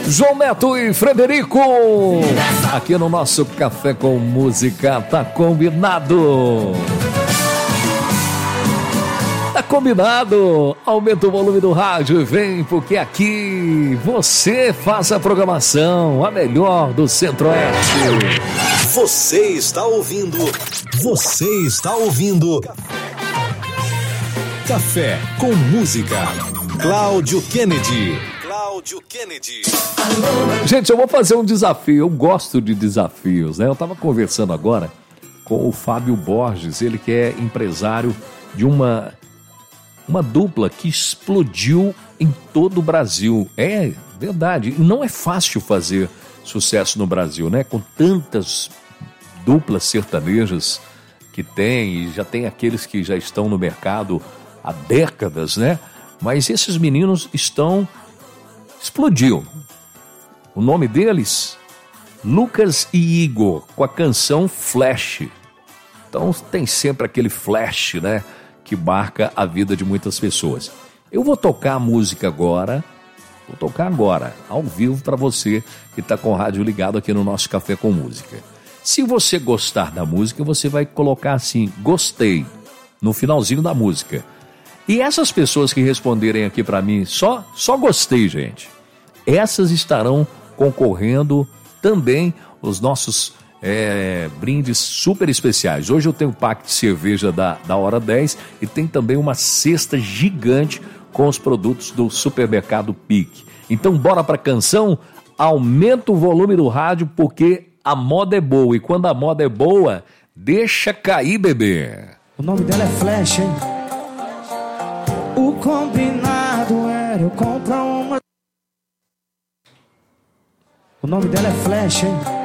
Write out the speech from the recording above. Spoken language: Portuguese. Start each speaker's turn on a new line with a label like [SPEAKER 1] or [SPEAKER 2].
[SPEAKER 1] João Neto e Frederico, aqui no nosso Café com Música, tá combinado. Tá combinado. Aumenta o volume do rádio e vem, porque aqui você faz a programação, a melhor do Centro-Oeste.
[SPEAKER 2] Você está ouvindo Café com Música. Cláudio Kennedy.
[SPEAKER 1] Gente, eu vou fazer um desafio. Eu gosto de desafios, né? Eu estava conversando agora com o Fábio Borges, ele que é empresário de uma dupla que explodiu em todo o Brasil. É verdade, não é fácil fazer sucesso no Brasil, né? Com tantas duplas sertanejas que tem, e já tem aqueles que já estão no mercado há décadas, né? Mas esses meninos explodiu. O nome deles, Lucas e Igor, com a canção Flash. Então tem sempre aquele flash, né? Que marca a vida de muitas pessoas. Eu vou tocar a música agora. Vou tocar agora, ao vivo, para você que está com o rádio ligado aqui no nosso Café com Música. Se você gostar da música, você vai colocar assim, gostei, no finalzinho da música. E essas pessoas que responderem aqui para mim, só gostei, gente. Essas estarão concorrendo também os nossos brindes super especiais. Hoje eu tenho um pack de cerveja da Hora 10 e tem também uma cesta gigante com os produtos do supermercado Pique. Então bora pra canção, aumenta o volume do rádio porque a moda é boa e quando a moda é boa, deixa cair, bebê.
[SPEAKER 3] O nome dela é Flash, hein? O combinado era eu comprar uma... O nome dela é Flash, hein?